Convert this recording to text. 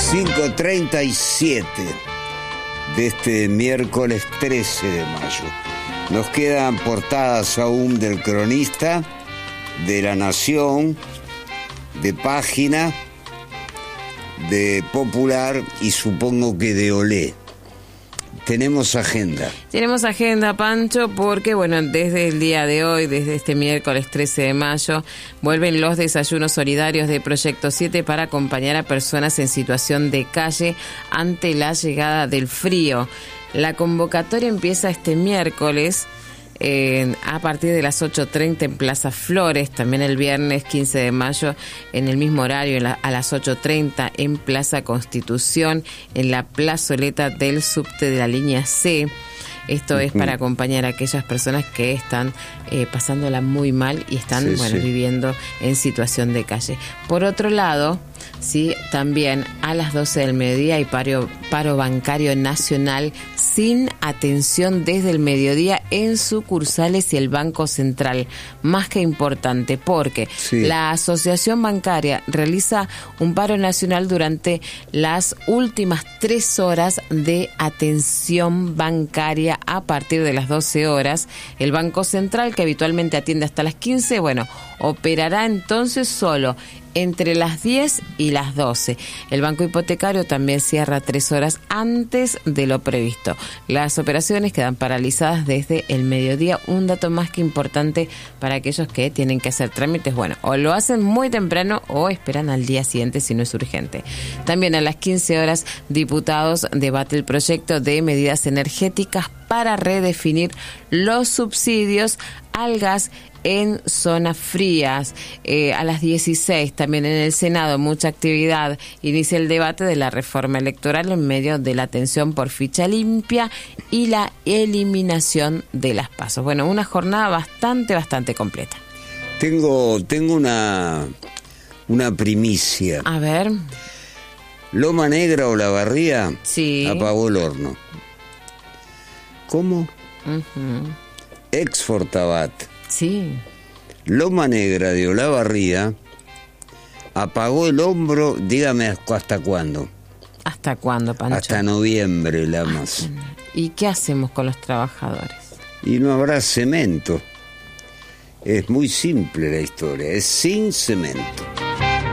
5:37 de este miércoles 13 de mayo. Nos quedan portadas aún del Cronista, de La Nación, de Página, de Popular y supongo que de Olé. Tenemos agenda. Tenemos agenda, Pancho, porque, bueno, desde el día de hoy, desde este miércoles 13 de mayo, vuelven los desayunos solidarios de Proyecto 7 para acompañar a personas en situación de calle ante la llegada del frío. La convocatoria empieza este miércoles a partir de las 8:30 en Plaza Flores, también el viernes 15 de mayo en el mismo horario a las 8:30 en Plaza Constitución, en la plazoleta del subte de la línea C. Esto es para acompañar a aquellas personas que están pasándola muy mal y están viviendo en situación de calle. Por otro lado, sí, también a las 12 del mediodía hay paro bancario nacional sin atención desde el mediodía en sucursales y el Banco Central. Más que importante, porque la Asociación Bancaria realiza un paro nacional durante las últimas 3 horas de atención bancaria a partir de las 12 horas. El Banco Central, que habitualmente atiende hasta las 15, operará entonces solo entre las 10 y las 12. El Banco Hipotecario también cierra 3 horas antes de lo previsto. Las operaciones quedan paralizadas desde el mediodía. Un dato más que importante para aquellos que tienen que hacer trámites. O lo hacen muy temprano o esperan al día siguiente si no es urgente. También a las 15 horas, diputados debate el proyecto de medidas energéticas para redefinir los subsidios al gas en zonas frías. A las 16 también en el Senado mucha actividad, inicia el debate de la reforma electoral en medio de la tensión por ficha limpia y la eliminación de las pasos. Una jornada bastante completa. Tengo una primicia. A ver. Loma Negra o La Barría apagó el horno. ¿Cómo? Ex Fortabat. Sí. Loma Negra de Olavarría apagó el hombro, dígame hasta cuándo. ¿Hasta cuándo, Pancho? Hasta noviembre, la más. ¿Y qué hacemos con los trabajadores? Y no habrá cemento. Es muy simple la historia, es sin cemento.